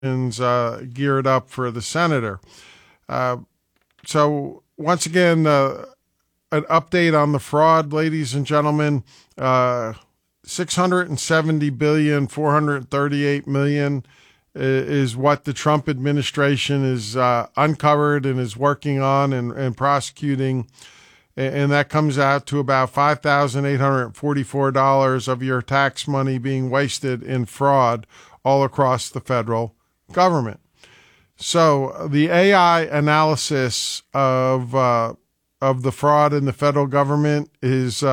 geared up for the senator. So once again, an update on the fraud, ladies and gentlemen. 670,438,000,000 is what the Trump administration is uncovered and is working on and prosecuting. And that comes out to about $5,844 of your tax money being wasted in fraud all across the federal government. So the AI analysis of the fraud in the federal government is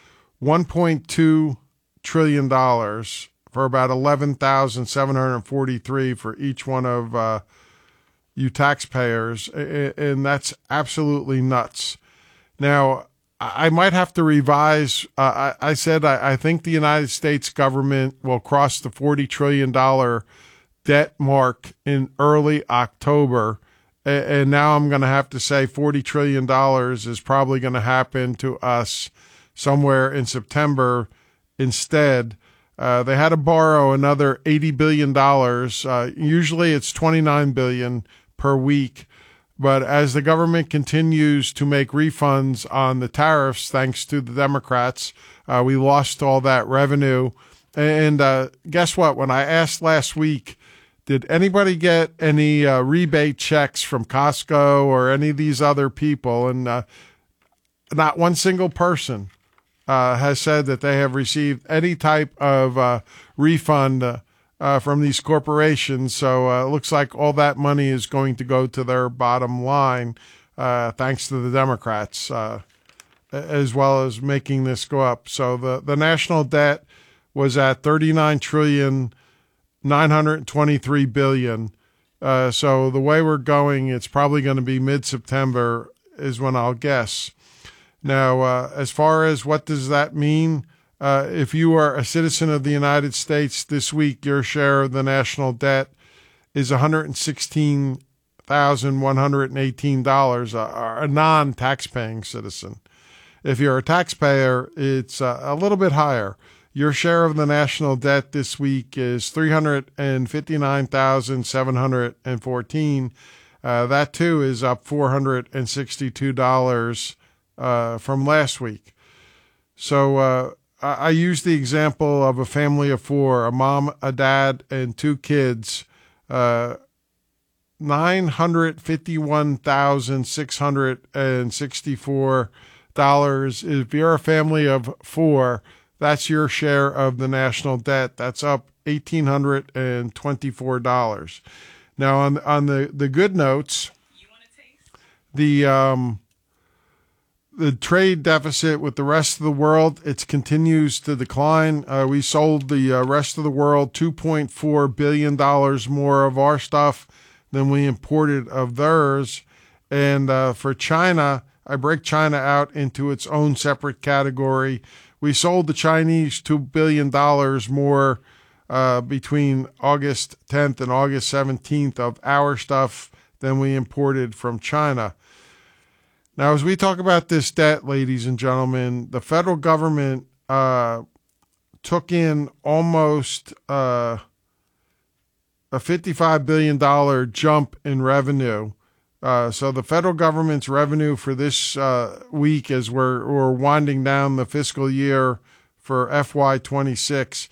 $1.2 trillion for about 11,743 for each one of you taxpayers, and that's absolutely nuts. Now, I might have to revise. I said I think the United States government will cross the $40 trillion debt mark in early October. And now I'm going to have to say $40 trillion is probably going to happen to us somewhere in September instead. They had to borrow another $80 billion. Usually it's $29 billion per week. But as the government continues to make refunds on the tariffs, thanks to the Democrats, we lost all that revenue. And guess what? When I asked last week, did anybody get any rebate checks from Costco or any of these other people? And not one single person has said that they have received any type of refund from these corporations. So it looks like all that money is going to go to their bottom line, thanks to the Democrats, as well as making this go up. So the national debt was at $39,923 billion. So the way we're going, it's probably going to be mid-September is when I'll guess. Now, as far as what does that mean? If you are a citizen of the United States this week, your share of the national debt is $116,118, a non-tax-paying citizen. If you're a taxpayer, it's a little bit higher. Your share of the national debt this week is $359,714. That too is up $462 from last week. So I use the example of a family of four, a mom, a dad, and two kids. $951,664. If you're a family of four, that's your share of the national debt. That's up $1,824. Now, on the good notes, the trade deficit with the rest of the world, it continues to decline. We sold the rest of the world $2.4 billion more of our stuff than we imported of theirs. And for China, I break China out into its own separate category. We sold the Chinese $2 billion more between August 10th and August 17th of our stuff than we imported from China. Now, as we talk about this debt, ladies and gentlemen, the federal government took in almost a $55 billion jump in revenue. So the federal government's revenue for this week, as we're winding down the fiscal year for FY26,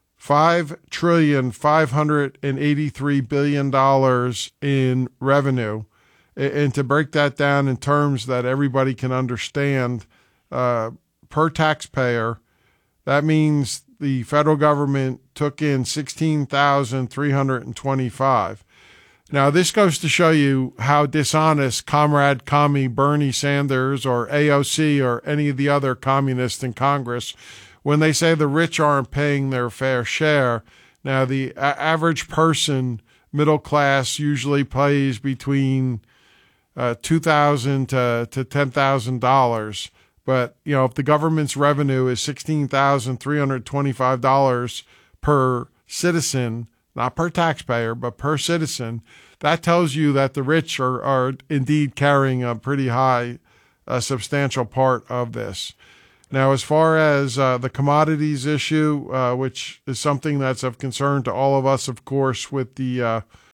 $5,583 billion in revenue. And to break that down in terms that everybody can understand, per taxpayer, that means the federal government took in $16,325. Now, this goes to show you how dishonest Comrade Commie Bernie Sanders or AOC or any of the other communists in Congress, when they say the rich aren't paying their fair share. Now, the average person, middle class, usually pays between $2,000 to $10,000. But, you know, if the government's revenue is $16,325 per citizen, not per taxpayer, but per citizen, that tells you that the rich are indeed carrying a pretty high, substantial part of this. Now, as far as the commodities issue, which is something that's of concern to all of us, of course, with the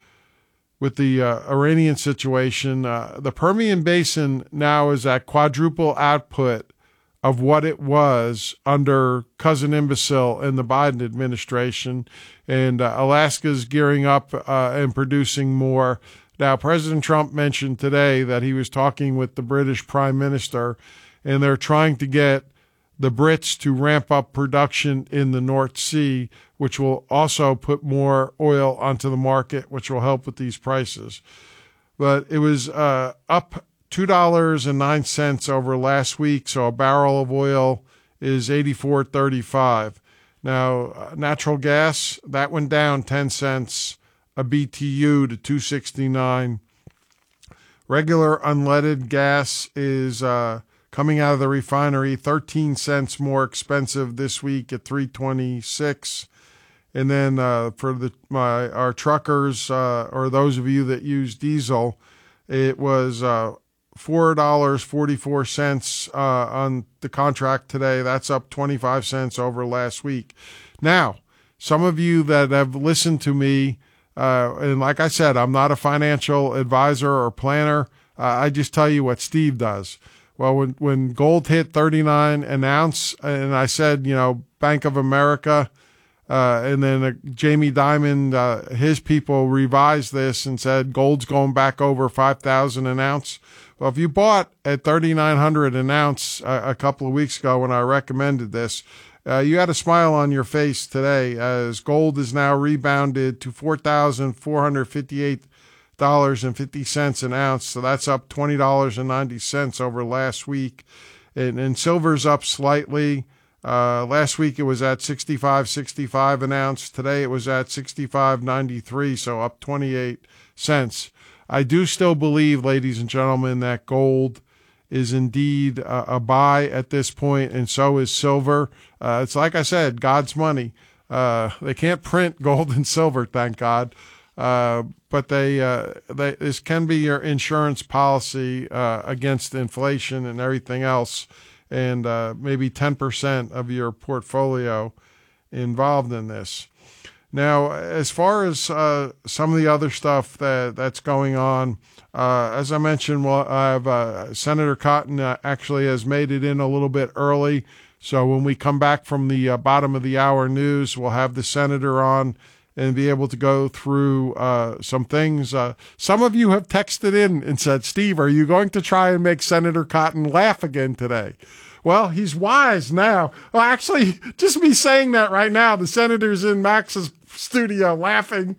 with the Iranian situation. The Permian Basin now is at quadruple output of what it was under Cousin Imbecile in the Biden administration, and Alaska's gearing up and producing more. Now, President Trump mentioned today that he was talking with the British Prime Minister, and they're trying to get the Brits to ramp up production in the North Sea, which will also put more oil onto the market, which will help with these prices. But it was up $2.09 over last week, so a barrel of oil is $84.35. Now, natural gas, that went down 10 cents a BTU to $2.69. Regular unleaded gas is coming out of the refinery 13 cents more expensive this week at $3.26. And then for our truckers or those of you that use diesel, it was $4.44 on the contract today. That's up 25 cents over last week. Now, some of you that have listened to me, and like I said, I'm not a financial advisor or planner. I just tell you what Steve does. Well, when gold hit 39 an ounce, and I said, Bank of America, and then Jamie Dimon, his people revised this and said gold's going back over 5,000 an ounce. Well, if you bought at 3,900 an ounce a couple of weeks ago when I recommended this, you had a smile on your face today, as gold is now rebounded to $4,458.50 an ounce. So that's up $20.90 over last week. And silver's up slightly. Last week it was at $65.65 an ounce. Today it was at $65.93, so up 28 cents. I do still believe, ladies and gentlemen, that gold is indeed a buy at this point, and so is silver. It's like I said, God's money. They can't print gold and silver, thank God. But this can be your insurance policy against inflation and everything else, and maybe 10% of your portfolio involved in this. Now, as far as some of the other stuff that's going on, as I mentioned, I have Senator Cotton actually has made it in a little bit early. So when we come back from the bottom of the hour news, we'll have the senator on and be able to go through some things. Some of you have texted in and said, Steve, are you going to try and make Senator Cotton laugh again today? Well, he's wise now. Well, actually, just me saying that right now, the senator's in Max's studio laughing.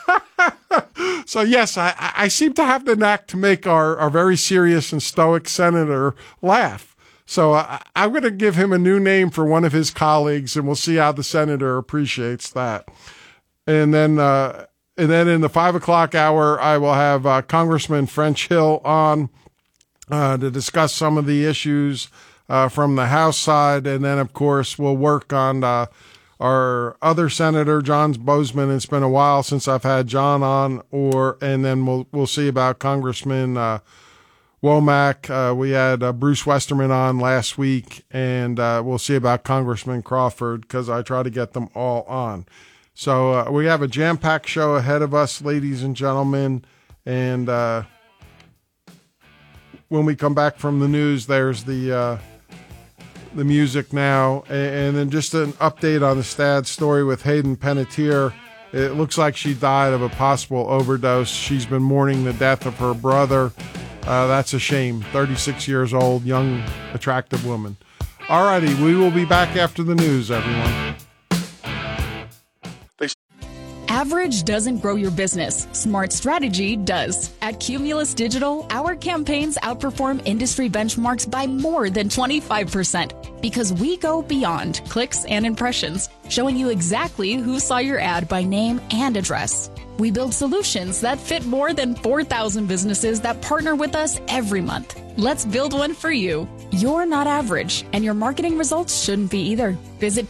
So yes, I seem to have the knack to make our very serious and stoic senator laugh. So I'm going to give him a new name for one of his colleagues, and we'll see how the senator appreciates that. And then in the 5 o'clock hour, I will have Congressman French Hill on to discuss some of the issues from the House side. And then, of course, we'll work on our other senator, John Bozeman. It's been a while since I've had John on, and then we'll see about Congressman Womack. We had Bruce Westerman on last week, and we'll see about Congressman Crawford, because I try to get them all on. So we have a jam-packed show ahead of us, ladies and gentlemen. And when we come back from the news, there's the music now. And then just an update on the STAD story with Hayden Panettiere. It looks like she died of a possible overdose. She's been mourning the death of her brother. That's a shame. 36 years old, young, attractive woman. All righty, we will be back after the news, everyone. Average doesn't grow your business. Smart strategy does. At Cumulus Digital, our campaigns outperform industry benchmarks by more than 25% because we go beyond clicks and impressions, showing you exactly who saw your ad by name and address. We build solutions that fit more than 4,000 businesses that partner with us every month. Let's build one for you. You're not average, and your marketing results shouldn't be either. Visit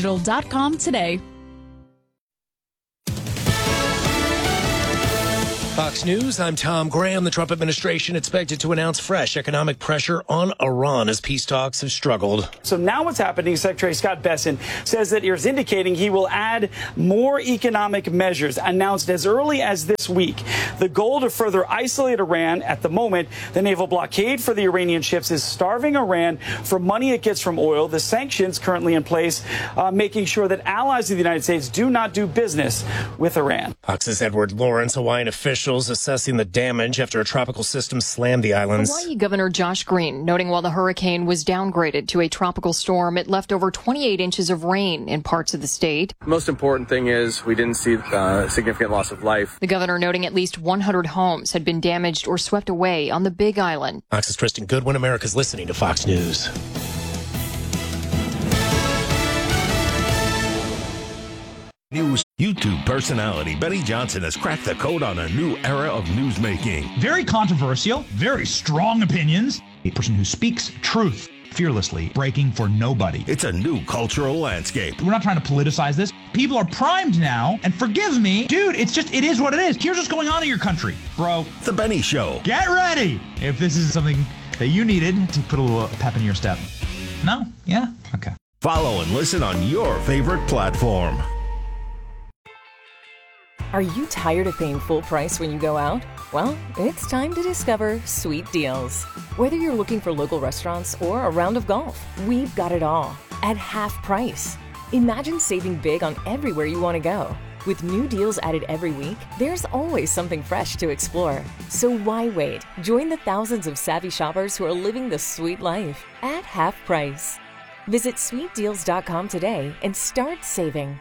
cumulusdigital.com today. Fox News, I'm Tom Graham. The Trump administration expected to announce fresh economic pressure on Iran as peace talks have struggled. So now what's happening, Secretary Scott Bessent says that he's indicating he will add more economic measures announced as early as this week. The goal to further isolate Iran. At the moment, the naval blockade for the Iranian ships is starving Iran for money it gets from oil. The sanctions currently in place, making sure that allies of the United States do not do business with Iran. Fox's Edward Lawrence, Hawaiian officials assessing the damage after a tropical system slammed the islands. Hawaii Governor Josh Green noting while the hurricane was downgraded to a tropical storm, it left over 28 inches of rain in parts of the state. The most important thing is we didn't see significant loss of life. The governor noting at least 100 homes had been damaged or swept away on the Big Island. Fox's Kristen Goodwin. America's listening to Fox News. News. YouTube personality Benny Johnson has cracked the code on a new era of newsmaking. Very controversial, very strong opinions. A person who speaks truth fearlessly, breaking for nobody. It's a new cultural landscape. We're not trying to politicize this. People are primed now, and forgive me, dude, it is what it is. Here's what's going on in your country, bro. The Benny Show. Get ready if this is something that you needed to put a little pep in your step. No? Yeah? Okay. Follow and listen on your favorite platform. Are you tired of paying full price when you go out? Well, it's time to discover Sweet Deals. Whether you're looking for local restaurants or a round of golf, we've got it all at half price. Imagine saving big on everywhere you want to go. With new deals added every week, there's always something fresh to explore. So why wait? Join the thousands of savvy shoppers who are living the sweet life at half price. Visit sweetdeals.com today and start saving.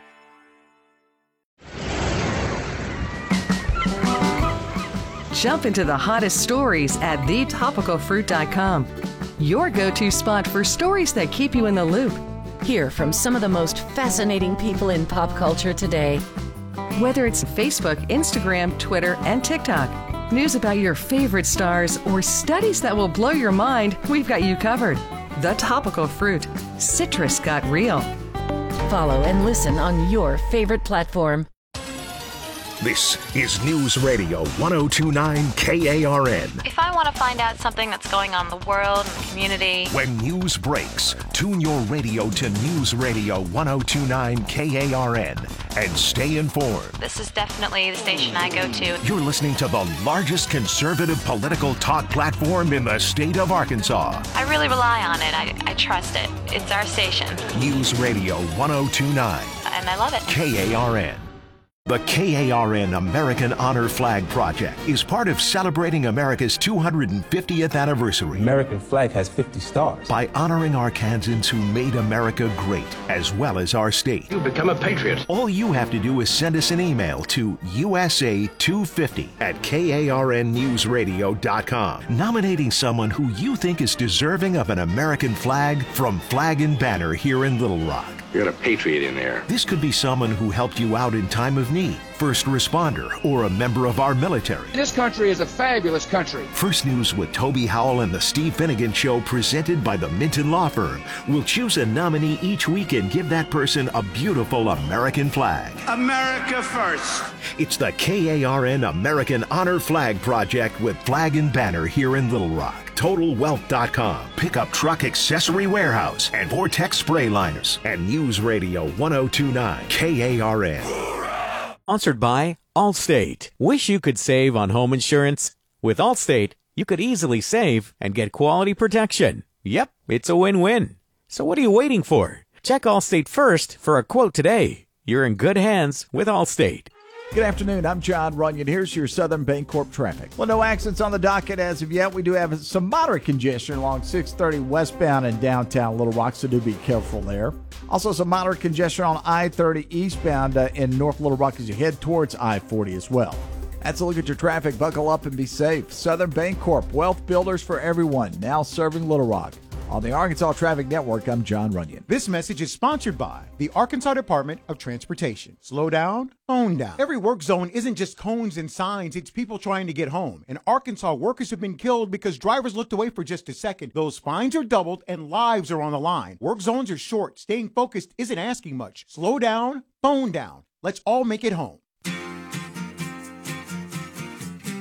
Jump into the hottest stories at thetopicalfruit.com. Your go-to spot for stories that keep you in the loop. Hear from some of the most fascinating people in pop culture today. Whether it's Facebook, Instagram, Twitter, and TikTok, news about your favorite stars, or studies that will blow your mind, we've got you covered. The Topical Fruit. Citrus got real. Follow and listen on your favorite platform. This is News Radio 1029 KARN. If I want to find out something that's going on in the world and the community. When news breaks, tune your radio to News Radio 1029 KARN and stay informed. This is definitely the station I go to. You're listening to the largest conservative political talk platform in the state of Arkansas. I really rely on it. I trust it. It's our station. News Radio 1029. And I love it. KARN. The KARN American Honor Flag Project is part of celebrating America's 250th anniversary. American flag has 50 stars. By honoring Arkansans who made America great, as well as our state. You become a patriot. All you have to do is send us an email to USA250@KARNnewsradio.com, nominating someone who you think is deserving of an American flag from Flag and Banner here in Little Rock. You got a patriot in there. This could be someone who helped you out in time of need, first responder, or a member of our military. This country is a fabulous country. First News with Toby Howell and the Steve Finnegan Show, presented by the Minton Law Firm, will choose a nominee each week and give that person a beautiful American flag. America first. It's the KARN American Honor Flag Project with Flag and Banner here in Little Rock. TotalWealth.com, Pickup Truck Accessory Warehouse, and Vortex Spray Liners, and News Radio 1029 KARN. Sponsored by Allstate. Wish you could save on home insurance? With Allstate, you could easily save and get quality protection. Yep, it's a win-win. So what are you waiting for? Check Allstate first for a quote today. You're in good hands with Allstate. Good afternoon. I'm John Runyon. Here's your Southern Bancorp traffic. Well, no accidents on the docket as of yet. We do have some moderate congestion along 630 westbound in downtown Little Rock, so do be careful there. Also, some moderate congestion on I-30 eastbound in North Little Rock as you head towards I-40 as well. That's a look at your traffic. Buckle up and be safe. Southern Bancorp, wealth builders for everyone, now serving Little Rock. On the Arkansas Traffic Network, I'm John Runyon. This message is sponsored by the Arkansas Department of Transportation. Slow down, phone down. Every work zone isn't just cones and signs, it's people trying to get home. In Arkansas, workers have been killed because drivers looked away for just a second. Those fines are doubled and lives are on the line. Work zones are short. Staying focused isn't asking much. Slow down, phone down. Let's all make it home.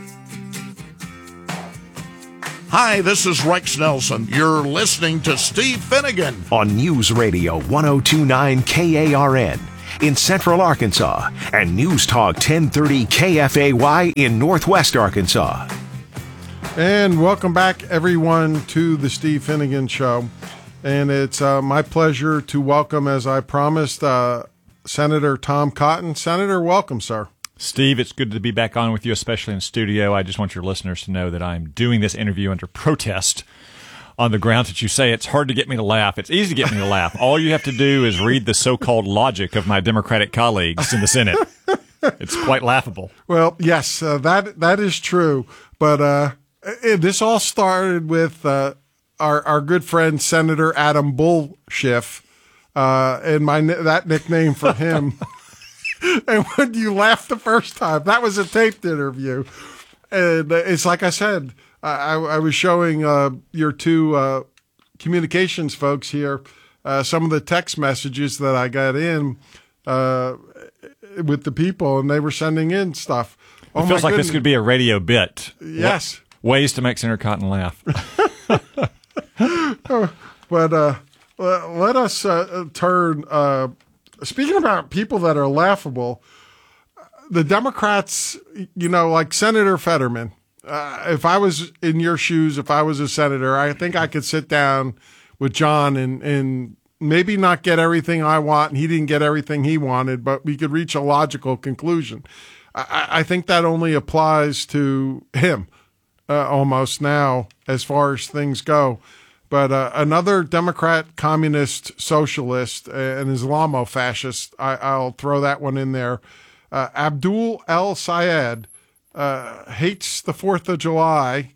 Hi, this is Rex Nelson. You're listening to Steve Finnegan on News Radio 102.9 KARN in Central Arkansas and News Talk 1030 KFAY in Northwest Arkansas. And welcome back, everyone, to the Steve Finnegan Show. And it's my pleasure to welcome, as I promised, Senator Tom Cotton. Senator, welcome, sir. Steve, it's good to be back on with you, especially in studio. I just want your listeners to know that I'm doing this interview under protest on the grounds that you say it's hard to get me to laugh. It's easy to get me to laugh. All you have to do is read the so-called logic of my Democratic colleagues in the Senate. It's quite laughable. Well, yes, that is true. But this all started with our good friend Senator Adam Bullshift, and that nickname for him. And when you laughed the first time, that was a taped interview. And it's like I said, I was showing your two communications folks here some of the text messages that I got in with the people, and they were sending in stuff. It feels like this could be a radio bit. Yes. Ways to make Senator Cotton laugh. But let us turn... Speaking about people that are laughable, the Democrats, like Senator Fetterman, if I was in your shoes, if I was a senator, I think I could sit down with John and maybe not get everything I want, and he didn't get everything he wanted, but we could reach a logical conclusion. I think that only applies to him almost now as far as things go. But another Democrat, communist, socialist, and Islamo-fascist, I'll throw that one in there. Abdul El Sayed hates the 4th of July.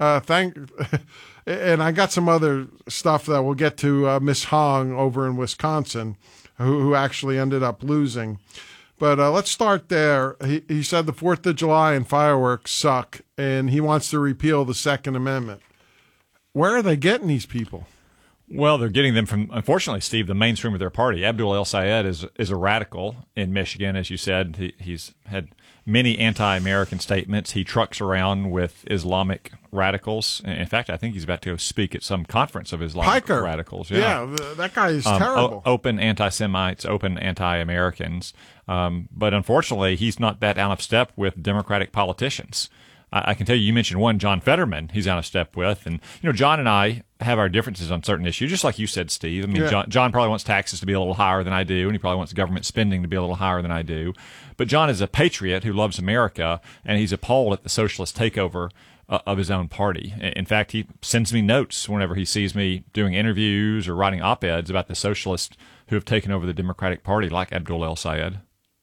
And I got some other stuff that we'll get to Miss Hong over in Wisconsin, who actually ended up losing. But let's start there. He said the 4th of July and fireworks suck, and he wants to repeal the Second Amendment. Where are they getting these people? Well, they're getting them from, unfortunately, Steve, the mainstream of their party. Abdul El Sayed is a radical in Michigan, as you said. He's had many anti-American statements. He trucks around with Islamic radicals. In fact, I think he's about to go speak at some conference of Islamic radicals. Yeah, that guy is terrible. Open anti-Semites, open anti-Americans. But unfortunately, he's not that out of step with Democratic politicians. I can tell you mentioned one, John Fetterman, he's out of step with. And, John and I have our differences on certain issues, just like you said, Steve. I mean, yeah. John probably wants taxes to be a little higher than I do, and he probably wants government spending to be a little higher than I do. But John is a patriot who loves America, and he's appalled at the socialist takeover of his own party. In fact, he sends me notes whenever he sees me doing interviews or writing op-eds about the socialists who have taken over the Democratic Party, like Abdul El Sayed.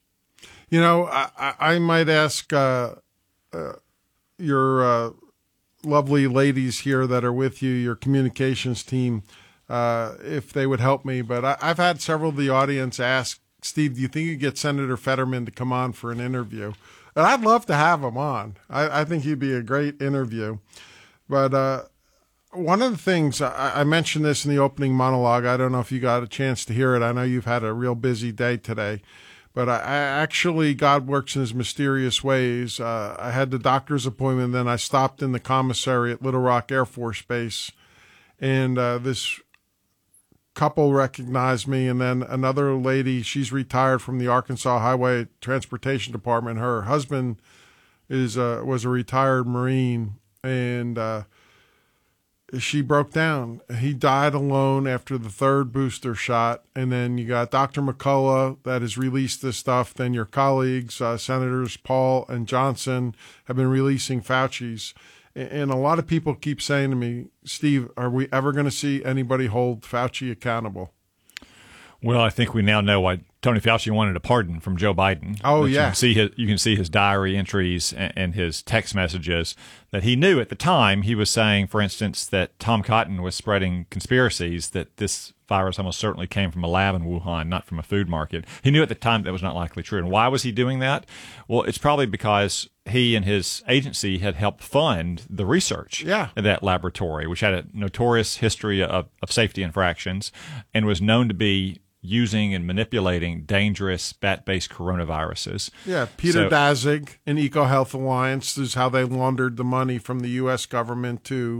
I might ask... your lovely ladies here that are with you, your communications team, if they would help me. But I've had several of the audience ask, Steve, do you think you could get Senator Fetterman to come on for an interview? And I'd love to have him on. I think he'd be a great interview. But one of the things, I mentioned this in the opening monologue. I don't know if you got a chance to hear it. I know you've had a real busy day today. But I actually, God works in his mysterious ways. I had the doctor's appointment, then I stopped in the commissary at Little Rock Air Force Base, and this couple recognized me, and then another lady, she's retired from the Arkansas Highway Transportation Department. Her husband was a retired Marine, and she broke down. He died alone after the 3rd booster shot. And then you got Dr. McCullough that has released this stuff. Then your colleagues, Senators Paul and Johnson, have been releasing Fauci's. And a lot of people keep saying to me, Steve, are we ever going to see anybody hold Fauci accountable? Well, I think we now know why Tony Fauci wanted a pardon from Joe Biden. Oh, yeah. You can see his diary entries and his text messages that he knew at the time. He was saying, for instance, that Tom Cotton was spreading conspiracies that this virus almost certainly came from a lab in Wuhan, not from a food market. He knew at the time that was not likely true. And why was he doing that? Well, it's probably because he and his agency had helped fund the research at that laboratory, which had a notorious history of safety infractions and was known to be using and manipulating dangerous bat-based coronaviruses. Yeah, Peter Daszig and EcoHealth Alliance is how they laundered the money from the U.S. government to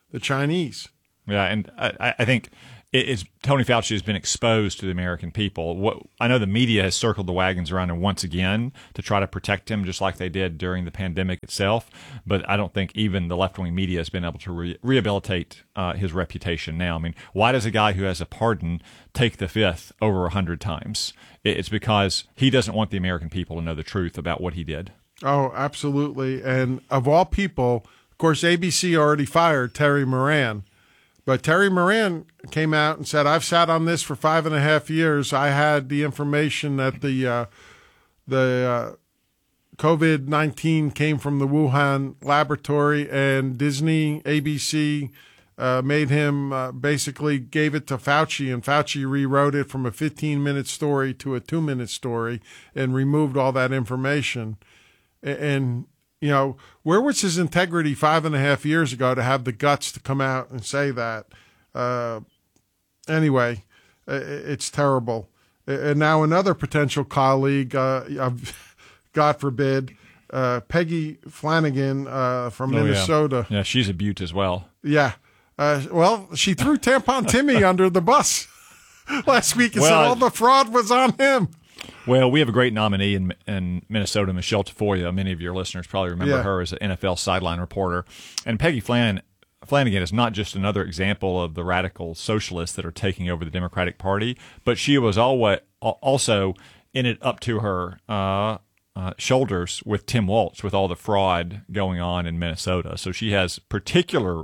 the Chinese. Yeah, and I think it's Tony Fauci has been exposed to the American people. I know the media has circled the wagons around him once again to try to protect him, just like they did during the pandemic itself. But I don't think even the left-wing media has been able to rehabilitate his reputation now. I mean, why does a guy who has a pardon take the fifth over 100 times? It's because he doesn't want the American people to know the truth about what he did. Oh, absolutely. And of all people, of course, ABC already fired Terry Moran. But Terry Moran came out and said, I've sat on this for 5.5 years. I had the information that the COVID-19 came from the Wuhan laboratory, and Disney, ABC made him basically gave it to Fauci, and Fauci rewrote it from a 15-minute story to a 2-minute story and removed all that information. And you know, where was his integrity 5.5 years ago to have the guts to come out and say that? Anyway, it's terrible. And now another potential colleague, God forbid, Peggy Flanagan from Minnesota. Yeah, she's a beaut as well. Yeah. Well, she threw Tampon Timmy under the bus last week and said all the fraud was on him. Well, we have a great nominee in Minnesota, Michelle Tafoya. Many of your listeners probably remember her as an NFL sideline reporter. And Peggy Flanagan is not just another example of the radical socialists that are taking over the Democratic Party, but she was also in it up to her shoulders with Tim Walz, with all the fraud going on in Minnesota. So she has particular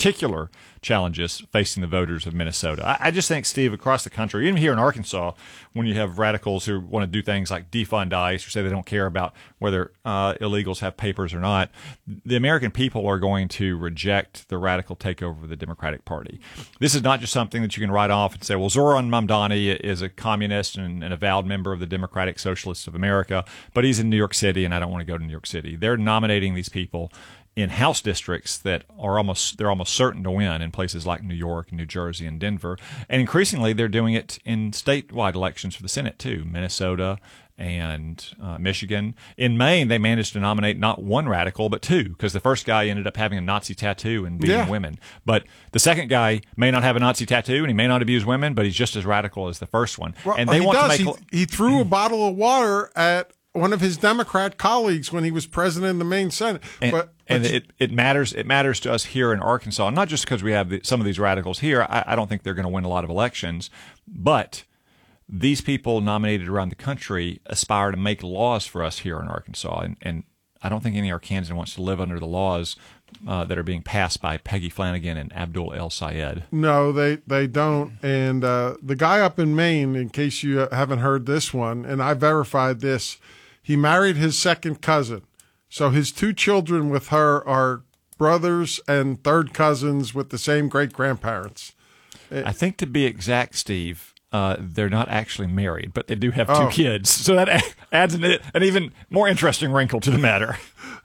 challenges facing the voters of Minnesota. I just think, Steve, across the country, even here in Arkansas, when you have radicals who want to do things like defund ICE or say they don't care about whether illegals have papers or not, the American people are going to reject the radical takeover of the Democratic Party. This is not just something that you can write off and say, well, Zoran Mamdani is a communist and an avowed member of the Democratic Socialists of America, but he's in New York City and I don't want to go to New York City. They're nominating these people in House districts that are almost certain to win in places like New York, New Jersey, and Denver. And increasingly, they're doing it in statewide elections for the Senate, too, Minnesota and Michigan. In Maine, they managed to nominate not one radical, but two, because the first guy ended up having a Nazi tattoo and beating women. But the second guy may not have a Nazi tattoo, and he may not abuse women, but he's just as radical as the first one. Well, and they want to make... He threw a bottle of water at one of his Democrat colleagues when he was president of the Maine Senate. It matters to us here in Arkansas, not just because we have some of these radicals here. I don't think they're going to win a lot of elections, but these people nominated around the country aspire to make laws for us here in Arkansas, and I don't think any Arkansan wants to live under the laws that are being passed by Peggy Flanagan and Abdul El Sayed. No, they don't. And the guy up in Maine, in case you haven't heard this one, and I verified this, he married his second cousin. So his two children with her are brothers and third cousins with the same great-grandparents. I think, to be exact, Steve, they're not actually married, but they do have two kids. So that adds an even more interesting wrinkle to the matter.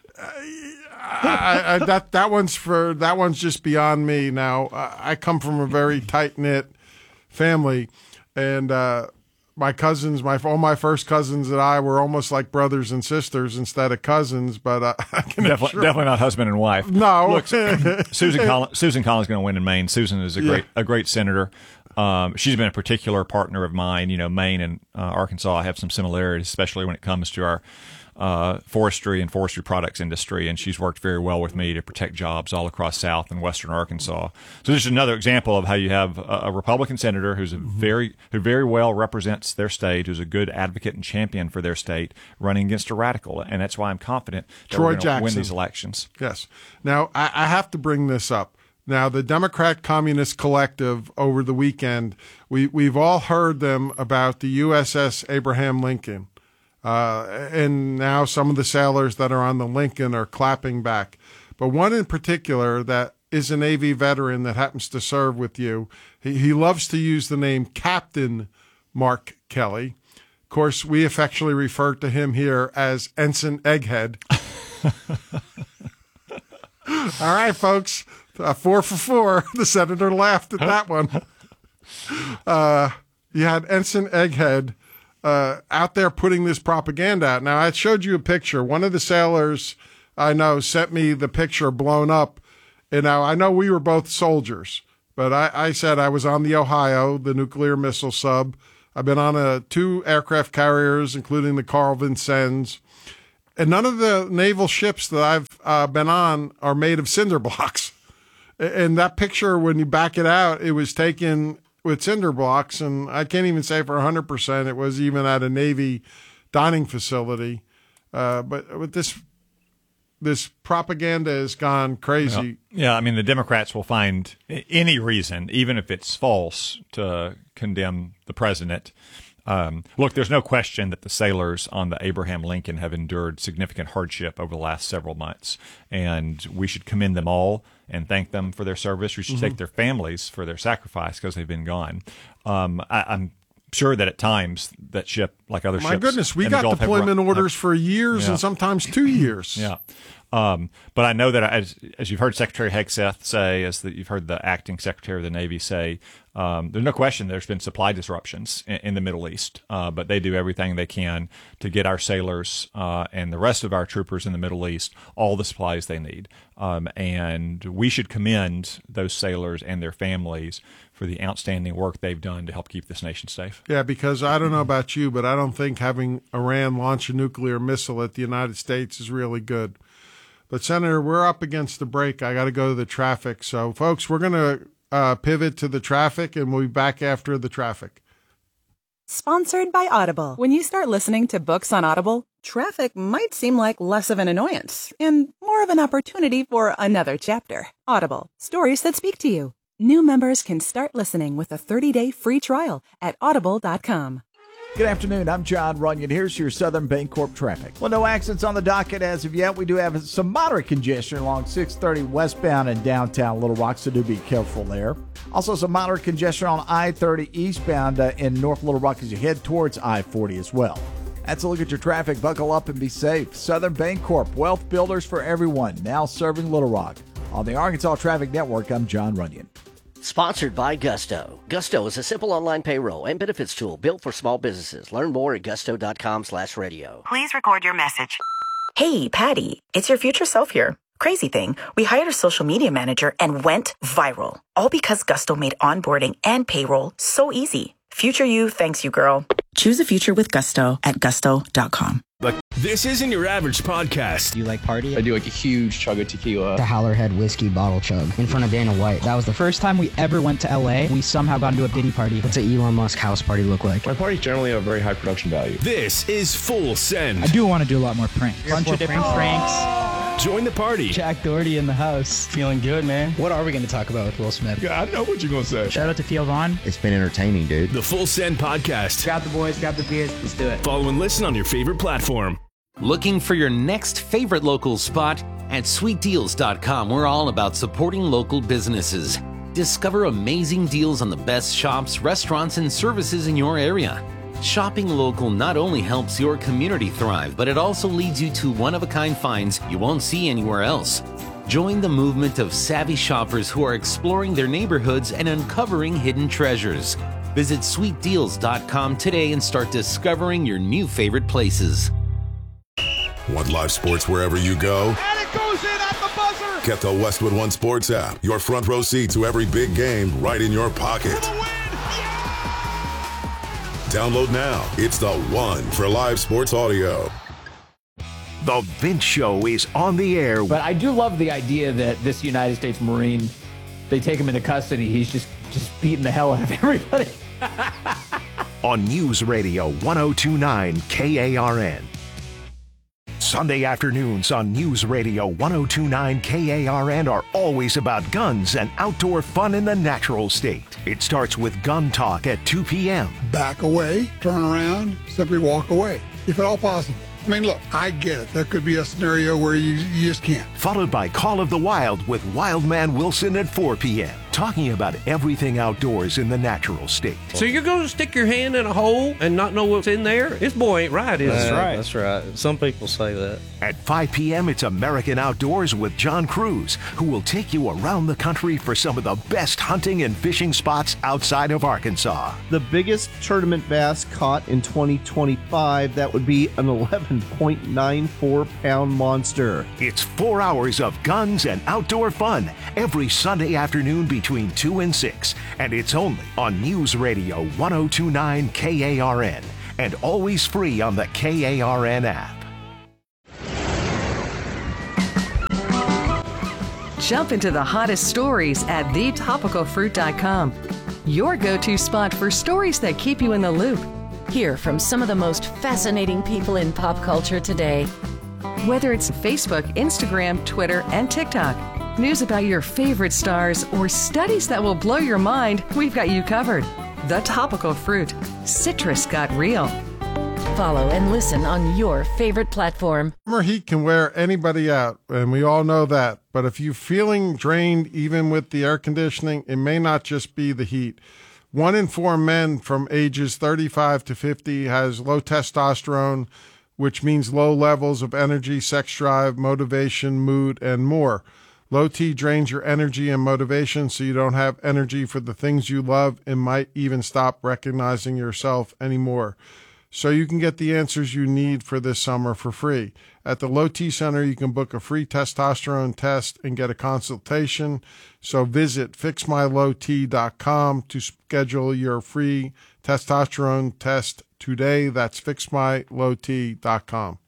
That one's just beyond me. Now, I come from a very tight-knit family, and my cousins, all my first cousins and I were almost like brothers and sisters instead of cousins. But I can definitely not husband and wife. No, look, Susan Collins is going to win in Maine. Susan is a great senator. She's been a particular partner of mine. You know, Maine and Arkansas have some similarities, especially when it comes to our forestry and forestry products industry, and she's worked very well with me to protect jobs all across South and Western Arkansas. So this is another example of how you have a Republican senator who very well represents their state, who's a good advocate and champion for their state, running against a radical, and that's why I'm confident that we're going to win these elections. Yes. Now I have to bring this up. Now, the Democrat Communist Collective over the weekend, we've all heard them about the USS Abraham Lincoln. And now some of the sailors that are on the Lincoln are clapping back. But one in particular that is a Navy veteran that happens to serve with you, he loves to use the name Captain Mark Kelly. Of course, we affectionately refer to him here as Ensign Egghead. All right, folks. 4 for 4. The senator laughed at that one. You had Ensign Egghead out there putting this propaganda out. Now, I showed you a picture. One of the sailors I know sent me the picture blown up, And now I know we were both soldiers, but I said I was on the Ohio, the nuclear missile sub. I've been on 2 aircraft carriers, including the Carl Vincennes. And none of the naval ships that I've been on are made of cinder blocks. And that picture, when you back it out, it was taken with cinder blocks. And I can't even say for 100% it was even at a Navy dining facility. But with this propaganda has gone crazy. Yeah, I mean, the Democrats will find any reason, even if it's false, to condemn the president. Look, there's no question that the sailors on the Abraham Lincoln have endured significant hardship over the last several months, and we should commend them all and thank them for their service. We should thank their families for their sacrifice because they've been gone. I'm sure that at times that ship, like other ships, my goodness, we got deployment orders for years and sometimes 2 years. Yeah. But I know that as you've heard Secretary Hegseth say, as you've heard the acting Secretary of the Navy say, there's no question there's been supply disruptions in the Middle East, but they do everything they can to get our sailors and the rest of our troopers in the Middle East all the supplies they need. And we should commend those sailors and their families for the outstanding work they've done to help keep this nation safe. Yeah, because I don't know about you, but I don't think having Iran launch a nuclear missile at the United States is really good. But, Senator, we're up against the break. I got to go to the traffic. So, folks, we're going to pivot to the traffic, and we'll be back after the traffic. Sponsored by Audible. When you start listening to books on Audible, traffic might seem like less of an annoyance and more of an opportunity for another chapter. Audible. Stories that speak to you. New members can start listening with a 30-day free trial at audible.com. Good afternoon. I'm John Runyon. Here's your Southern Bancorp traffic. Well, no accidents on the docket as of yet. We do have some moderate congestion along 630 westbound in downtown Little Rock, so do be careful there. Also, some moderate congestion on I-30 eastbound in North Little Rock as you head towards I-40 as well. That's a look at your traffic. Buckle up and be safe. Southern Bancorp, wealth builders for everyone, now serving Little Rock. On the Arkansas Traffic Network, I'm John Runyon. Sponsored by Gusto. Gusto is a simple online payroll and benefits tool built for small businesses. Learn more at gusto.com/radio. Please record your message. Hey, Patty, it's your future self here. Crazy thing, we hired a social media manager and went viral. All because Gusto made onboarding and payroll so easy. Future you thanks you, girl. Choose a future with Gusto at gusto.com. But this isn't your average podcast. Do you like party? I do like a huge chug of tequila. The Howlerhead whiskey bottle chug in front of Dana White. That was the first time we ever went to LA. We somehow got into a Diddy party. What's an Elon Musk house party look like? My parties generally have very high production value. This is Full Send. I do want to do a lot more pranks. Bunch of different pranks. Join the party. Jack Doherty in the house. Feeling good, man. What are we going to talk about with Will Smith? Yeah, I know what you're going to say. Shout out to Theo Vaughn. It's been entertaining, dude. The Full Send podcast. Grab the boys, grab the beers. Let's do it. Follow and listen on your favorite platform. Looking for your next favorite local spot? At sweetdeals.com, we're all about supporting local businesses. Discover amazing deals on the best shops, restaurants, and services in your area. Shopping local not only helps your community thrive, but it also leads you to one-of-a-kind finds you won't see anywhere else. Join the movement of savvy shoppers who are exploring their neighborhoods and uncovering hidden treasures. Visit sweetdeals.com today and start discovering your new favorite places. Want live sports wherever you go? And it goes in at the buzzer! Get the Westwood One Sports app. Your front row seat to every big game right in your pocket. Download now. It's the one for live sports audio. The Vince Show is on the air. But I do love the idea that this United States Marine, they take him into custody. He's just beating the hell out of everybody. On News Radio 102.9 KARN. Sunday afternoons on News Radio 102.9 KARN are always about guns and outdoor fun in the natural state. It starts with Gun Talk at 2 p.m. Back away, turn around, simply walk away, if at all possible. I mean, look, I get it. There could be a scenario where you just can't. Followed by Call of the Wild with Wildman Wilson at 4 p.m. talking about everything outdoors in the natural state. So you're going to stick your hand in a hole and not know what's in there? This boy ain't right, is That's he? right. That's right. Some people say that. At 5 p.m., it's American Outdoors with John Cruz, who will take you around the country for some of the best hunting and fishing spots outside of Arkansas. The biggest tournament bass caught in 2025, that would be an 11.94-pound monster. It's 4 hours of guns and outdoor fun every Sunday afternoon between 2 and 6. And it's only on News Radio 1029 KARN and always free on the KARN app. Jump into the hottest stories at thetopicalfruit.com. Your go-to spot for stories that keep you in the loop. Hear from some of the most fascinating people in pop culture today. Whether it's Facebook, Instagram, Twitter, and TikTok, news about your favorite stars, or studies that will blow your mind, we've got you covered. The Topical Fruit. Citrus got real. Follow and listen on your favorite platform. Summer heat can wear anybody out, and we all know that. But if you're feeling drained even with the air conditioning, it may not just be the heat. 1 in 4 men from ages 35 to 50 has low testosterone, which means low levels of energy, sex drive, motivation, mood, and more. Low T drains your energy and motivation, so you don't have energy for the things you love and might even stop recognizing yourself anymore. So you can get the answers you need for this summer for free. At the Low T Center, you can book a free testosterone test and get a consultation. So visit fixmylowt.com to schedule your free testosterone test today. That's fixmylowt.com.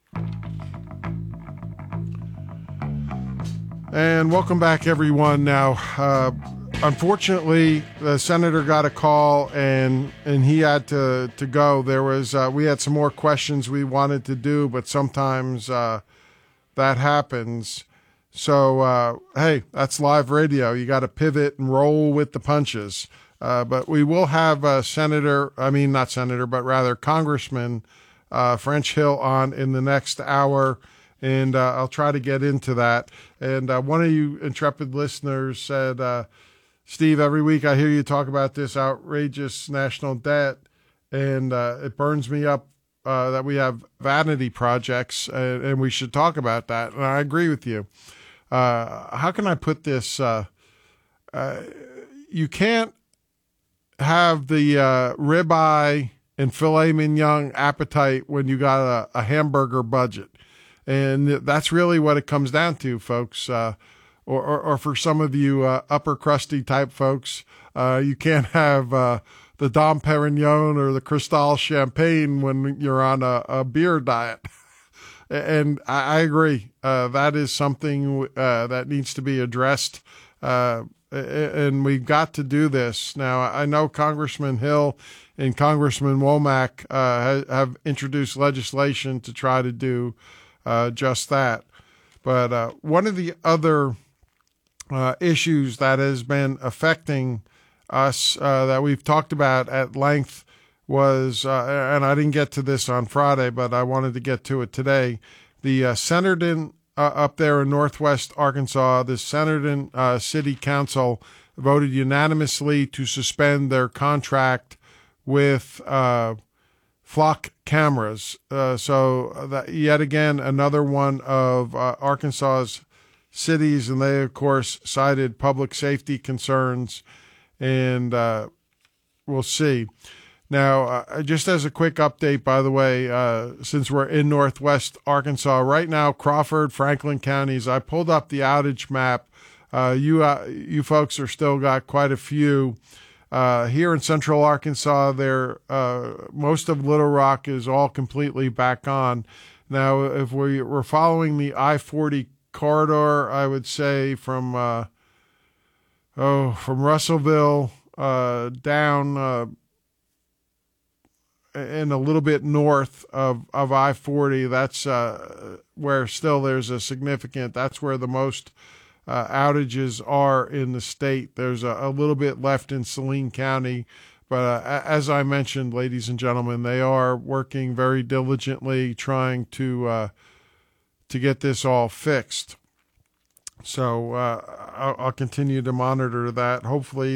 And welcome back, everyone. Now, unfortunately, the senator got a call and he had to go. There was we had some more questions we wanted to do, but sometimes that happens. So hey, that's live radio. You got to pivot and roll with the punches. But we will have Congressman French Hill on in the next hour. And I'll try to get into that. And one of you intrepid listeners said, Steve, every week I hear you talk about this outrageous national debt, and it burns me up that we have vanity projects, and we should talk about that. And I agree with you. How can I put this? You can't have the ribeye and filet mignon appetite when you got a hamburger budget. And that's really what it comes down to, folks. Or for some of you upper crusty type folks, you can't have the Dom Perignon or the Cristal Champagne when you're on a beer diet. And I agree. That is something that needs to be addressed. And we've got to do this. Now, I know Congressman Hill and Congressman Womack have introduced legislation to try to do just that. But one of the other issues that has been affecting us that we've talked about at length was, and I didn't get to this on Friday, but I wanted to get to it today, the Centerton up there in northwest Arkansas, the Centerton City Council voted unanimously to suspend their contract with Flock cameras. So that yet again, another one of Arkansas's cities, and they, of course, cited public safety concerns, and we'll see. Now, just as a quick update, by the way, since we're in northwest Arkansas, right now, Crawford, Franklin counties, I pulled up the outage map. You folks are still got quite a few. Here in central Arkansas, most of Little Rock is all completely back on. Now, if we're following the I-40 corridor, I would say from Russellville down and a little bit north of I-40, that's where still there's a significant, that's where the most outages are in the state. There's a little bit left in Saline County, but as I mentioned, ladies and gentlemen, they are working very diligently trying to get this all fixed. So I'll continue to monitor that. Hopefully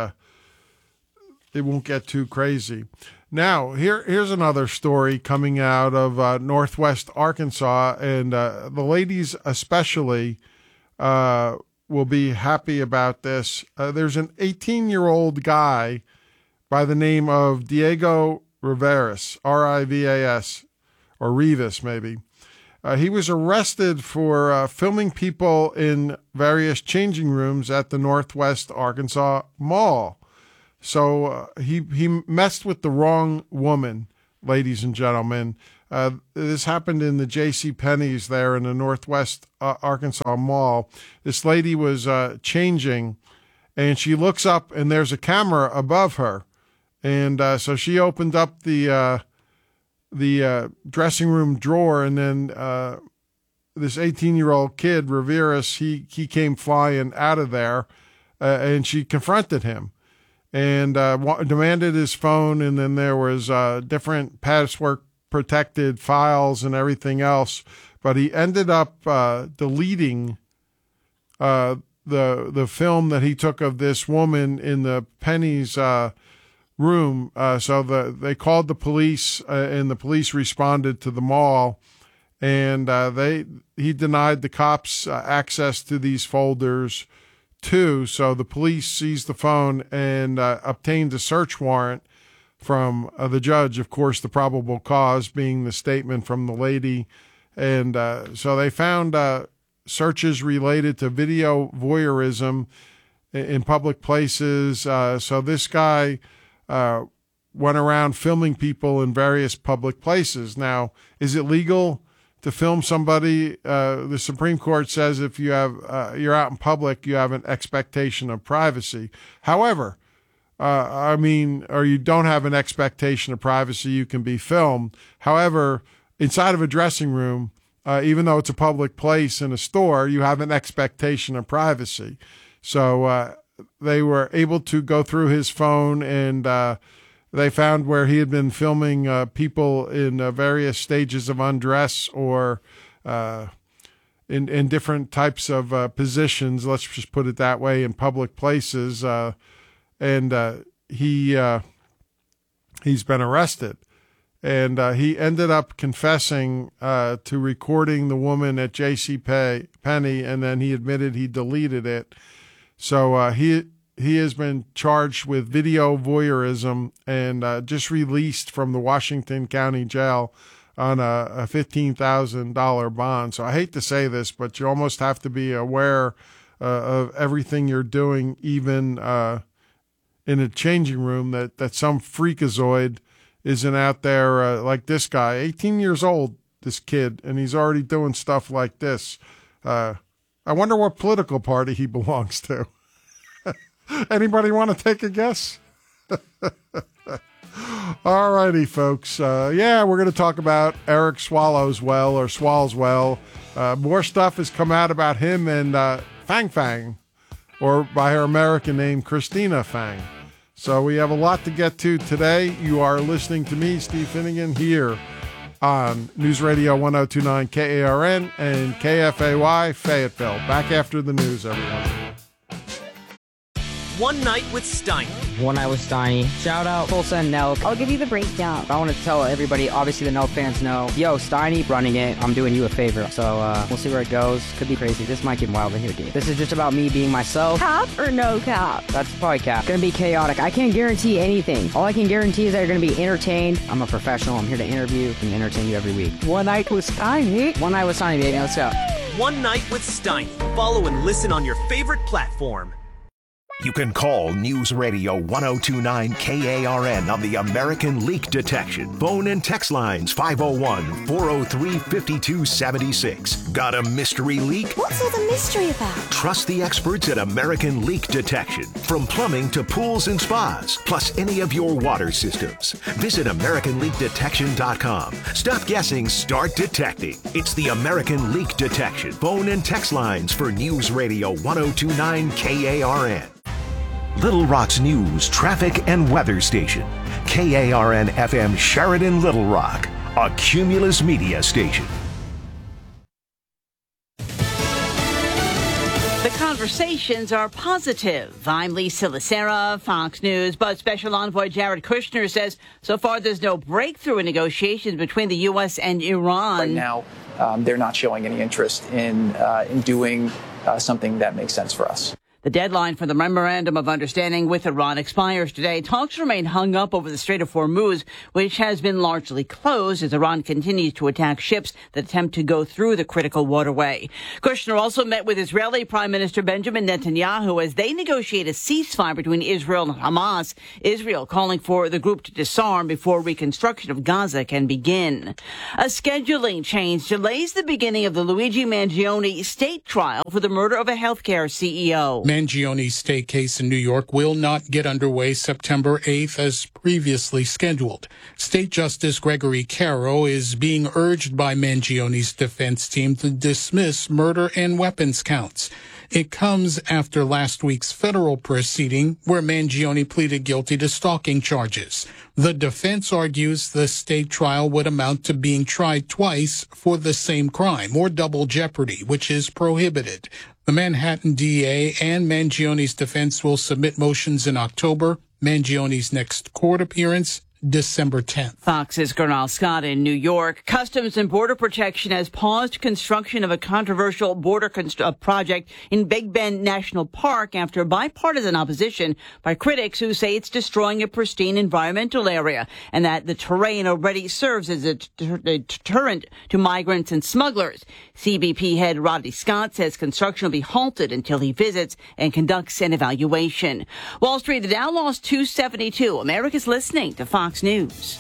it won't get too crazy. Now, here's another story coming out of Northwest Arkansas, and the ladies especially will be happy about this. There's an 18-year-old guy by the name of Diego Rivas, R-I-V-A-S, or Rivas maybe. He was arrested for filming people in various changing rooms at the Northwest Arkansas Mall. So he messed with the wrong woman, ladies and gentlemen. This happened in the JCPenney's there in the Northwest Arkansas Mall. This lady was changing, and she looks up, and there's a camera above her. And so she opened up the dressing room drawer, and then this 18-year-old kid, Rivas, he came flying out of there, and she confronted him and demanded his phone, and then there was different password-protected files and everything else. But he ended up deleting the film that he took of this woman in the Penny's room. So they called the police, and the police responded to the mall, and he denied the cops access to these folders too. So the police seized the phone and obtained a search warrant from the judge. Of course, the probable cause being the statement from the lady, and so they found searches related to video voyeurism in public places. So this guy went around filming people in various public places. Now, is it legal to film somebody? The Supreme Court says if you have you're out in public, you have an expectation of privacy. However, or you don't have an expectation of privacy, you can be filmed. However, inside of a dressing room, even though it's a public place in a store, you have an expectation of privacy. So they were able to go through his phone, and they found where he had been filming people in various stages of undress or in different types of positions, let's just put it that way, in public places. And he's been arrested. And he ended up confessing to recording the woman at JCPenney, and then he admitted he deleted it. So he has been charged with video voyeurism and just released from the Washington County Jail on a $15,000 bond. So I hate to say this, but you almost have to be aware of everything you're doing, even in a changing room, that some freakazoid isn't out there like this guy, 18 years old, this kid, and he's already doing stuff like this. I wonder what political party he belongs to. Anybody want to take a guess? All righty, folks. We're going to talk about Eric Swalwell. More stuff has come out about him and Fang Fang, or by her American name, Christina Fang. So we have a lot to get to today. You are listening to me, Steve Finnegan, here on News Radio 102.9 KARN and KFAY Fayetteville. Back after the news, everyone. One Night with Steiny. One Night with Steiny. Shout out Tulsa and Nelk. I'll give you the breakdown. I want to tell everybody, obviously the Nelk fans know, yo, Steiny running it. I'm doing you a favor. So we'll see where it goes. Could be crazy. This might get wild in here, dude. This is just about me being myself. Cap or no cap? That's probably cap. Gonna be chaotic. I can't guarantee anything. All I can guarantee is that you're gonna be entertained. I'm a professional. I'm here to interview and entertain you every week. One Night with Steiny. One Night with Steiny, baby. Let's go. One Night with Steiny. Follow and listen on your favorite platform. You can call News Radio 102.9 KARN on the American Leak Detection. Phone and text lines 501-403-5276. Got a mystery leak? What's all the mystery about? Trust the experts at American Leak Detection. From plumbing to pools and spas, plus any of your water systems. Visit AmericanLeakDetection.com. Stop guessing, start detecting. It's the American Leak Detection. Phone and text lines for News Radio 102.9 KARN. Little Rock's news, traffic, and weather station. KARN FM Sheridan, Little Rock, a Cumulus Media station. The conversations are positive. I'm Lisa Lacera, Fox News. But Special Envoy Jared Kushner says so far there's no breakthrough in negotiations between the U.S. and Iran. Right now, they're not showing any interest in doing something that makes sense for us. The deadline for the Memorandum of Understanding with Iran expires today. Talks remain hung up over the Strait of Hormuz, which has been largely closed as Iran continues to attack ships that attempt to go through the critical waterway. Kushner also met with Israeli Prime Minister Benjamin Netanyahu as they negotiate a ceasefire between Israel and Hamas. Israel calling for the group to disarm before reconstruction of Gaza can begin. A scheduling change delays the beginning of the Luigi Mangione state trial for the murder of a healthcare CEO. Mangioni's state case in New York will not get underway September 8th as previously scheduled. State Justice Gregory Caro is being urged by Mangioni's defense team to dismiss murder and weapons counts. It comes after last week's federal proceeding where Mangione pleaded guilty to stalking charges. The defense argues the state trial would amount to being tried twice for the same crime, or double jeopardy, which is prohibited. The Manhattan DA and Mangione's defense will submit motions in October. Mangione's next court appearance, December 10th. Fox's Gernal Scott in New York. Customs and Border Protection has paused construction of a controversial border project in Big Bend National Park after bipartisan opposition by critics who say it's destroying a pristine environmental area and that the terrain already serves as a deterrent to migrants and smugglers. CBP head Rodney Scott says construction will be halted until he visits and conducts an evaluation. Wall Street, the Dow lost 272. America's listening to Fox News.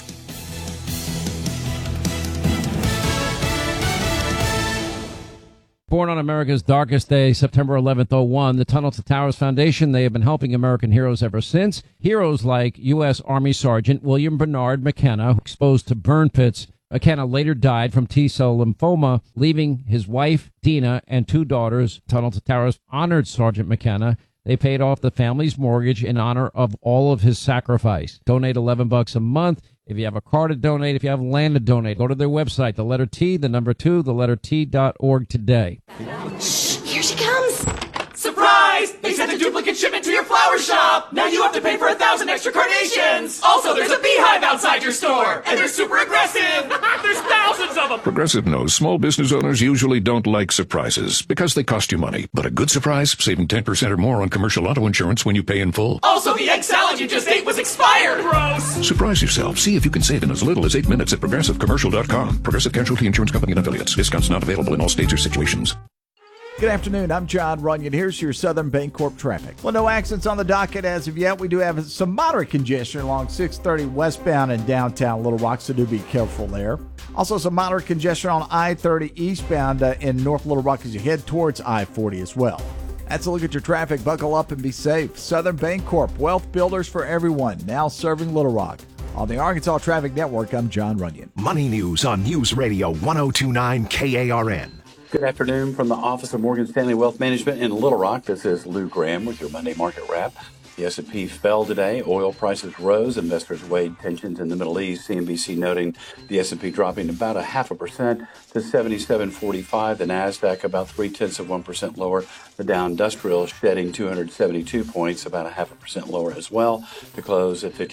Born on America's darkest day, September 11th, 2001, the Tunnel to Towers Foundation, they have been helping American heroes ever since. Heroes like U.S. Army Sergeant William Bernard McKenna, exposed to burn pits. McKenna later died from T-cell lymphoma, leaving his wife, Dina, and 2 daughters. Tunnel to Towers honored Sergeant McKenna. They paid off the family's mortgage in honor of all of his sacrifice. Donate $11 a month. If you have a car to donate, if you have land to donate, go to their website, the letter T, the number 2, the letter T.org today. Shh, here she comes. Surprise! They sent a duplicate shipment to your flower shop! Now you have to pay for 1,000 extra carnations! Also, there's a beehive outside your store! And they're super aggressive! There's thousands of them! Progressive knows small business owners usually don't like surprises because they cost you money. But a good surprise, saving 10% or more on commercial auto insurance when you pay in full. Also, the egg salad you just ate was expired! Gross! Surprise yourself. See if you can save in as little as 8 minutes at ProgressiveCommercial.com. Progressive Casualty Insurance Company and Affiliates. Discounts not available in all states or situations. Good afternoon. I'm John Runyon. Here's your Southern Bancorp traffic. Well, no accidents on the docket as of yet. We do have some moderate congestion along 630 westbound in downtown Little Rock, so do be careful there. Also, some moderate congestion on I-30 eastbound in North Little Rock as you head towards I-40 as well. That's a look at your traffic. Buckle up and be safe. Southern Bancorp, wealth builders for everyone, now serving Little Rock. On the Arkansas Traffic Network, I'm John Runyon. Money News on News Radio 1029 KARN. Good afternoon from the Office of Morgan Stanley Wealth Management in Little Rock. This is Lou Graham with your Monday Market Wrap. The S&P fell today. Oil prices rose. Investors weighed tensions in the Middle East. CNBC noting the S&P dropping about 0.5% to 77.45. The Nasdaq about 0.3% lower. The Dow Industrial shedding 272 points, about 0.5% lower as well, to close at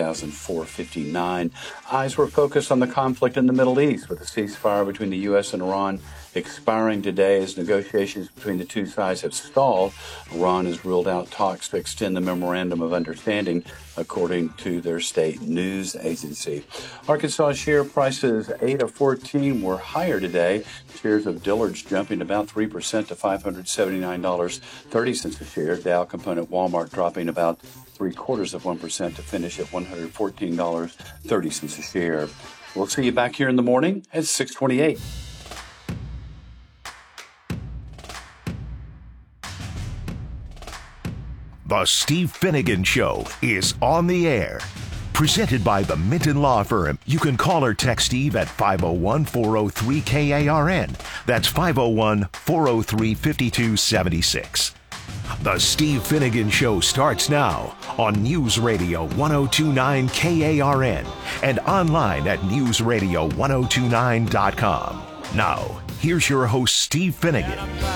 53,459. Eyes were focused on the conflict in the Middle East, with the ceasefire between the U.S. and Iran expiring today as negotiations between the two sides have stalled. Iran has ruled out talks to extend the Memorandum of Understanding, according to their state news agency. Arkansas share prices 8 of 14 were higher today. Shares of Dillard's jumping about 3% to $579.30 a share. Dow component Walmart dropping about 0.75% to finish at $114.30 a share. We'll see you back here in the morning at 6:28. The Steve Finnegan Show is on the air. Presented by the Minton Law Firm. You can call or text Steve at 501-403-KARN. That's 501-403-5276. The Steve Finnegan Show starts now on News Radio 1029 KARN and online at newsradio1029.com. Now, here's your host, Steve Finnegan.